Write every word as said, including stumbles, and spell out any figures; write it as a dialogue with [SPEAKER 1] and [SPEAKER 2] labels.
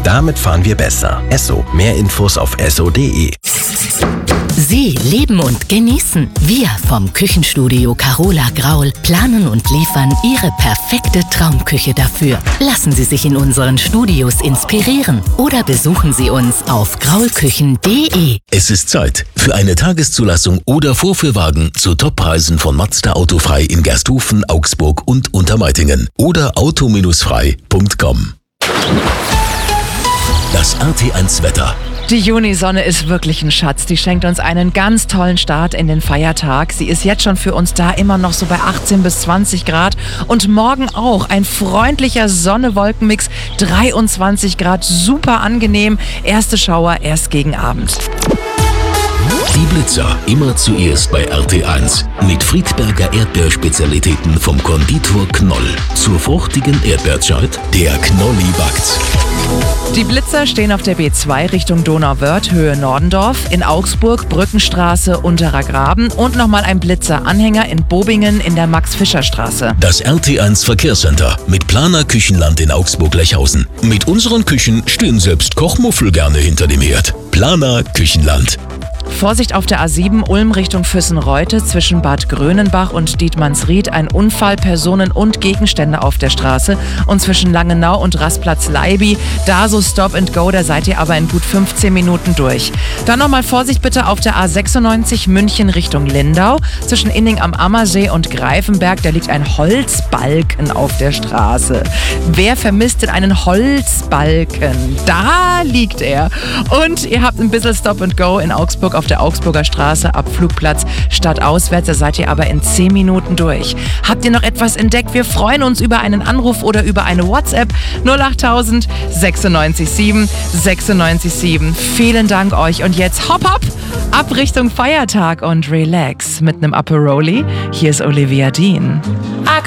[SPEAKER 1] Damit fahren wir besser. Esso. Mehr Infos auf esso punkt de.
[SPEAKER 2] Sie leben und genießen. Wir vom Küchenstudio Carola Graul planen und liefern Ihre perfekte Traumküche dafür. Lassen Sie sich in unseren Studios inspirieren oder besuchen Sie uns auf graulküchen punkt de.
[SPEAKER 3] Es ist Zeit für eine Tageszulassung oder Vorführwagen zu Toppreisen von Mazda Autofrei in Gersthofen, Augsburg und Untermeitingen oder auto frei punkt com. Das R T eins Wetter.
[SPEAKER 4] Die Junisonne ist wirklich ein Schatz. Die schenkt uns einen ganz tollen Start in den Feiertag. Sie ist jetzt schon für uns da, immer noch so bei achtzehn bis zwanzig Grad. Und morgen auch ein freundlicher Sonne-Wolken-Mix, dreiundzwanzig Grad, super angenehm. Erste Schauer erst gegen Abend.
[SPEAKER 3] Die Blitzer immer zuerst bei R T eins mit Friedberger Erdbeerspezialitäten vom Konditor Knoll. Zur fruchtigen Erdbeerzeit, der Knolli backt.
[SPEAKER 4] Die Blitzer stehen auf der B zwei Richtung Donauwörth, Höhe Nordendorf, in Augsburg, Brückenstraße, Unterer Graben und nochmal ein Blitzer-Anhänger in Bobingen in der Max-Fischer-Straße.
[SPEAKER 3] Das R T eins Verkehrscenter mit Planer Küchenland in Augsburg-Lechhausen. Mit unseren Küchen stehen selbst Kochmuffel gerne hinter dem Herd. Planer Küchenland.
[SPEAKER 4] Vorsicht auf der A sieben Ulm Richtung Füssenreute zwischen Bad Grönenbach und Dietmannsried. Ein Unfall, Personen und Gegenstände auf der Straße. Und zwischen Langenau und Rastplatz Leiby, da so Stop and Go, da seid ihr aber in gut fünfzehn Minuten durch. Dann nochmal Vorsicht bitte auf der A sechsundneunzig München Richtung Lindau. Zwischen Inning am Ammersee und Greifenberg, da liegt ein Holzbalken auf der Straße. Wer vermisst denn einen Holzbalken? Da liegt er. Und ihr habt ein bisschen Stop and Go in Augsburg auf der Augsburger Straße ab Flugplatz stadtauswärts. Da seid ihr aber in zehn Minuten durch. Habt ihr noch etwas entdeckt? Wir freuen uns über einen Anruf oder über eine WhatsApp. null achttausend sechsundneunzig sieben sechsundneunzig sieben. Vielen Dank euch. Und jetzt hopp hopp ab Richtung Feiertag und relax mit einem Aperoli. Hier ist Olivia Dean.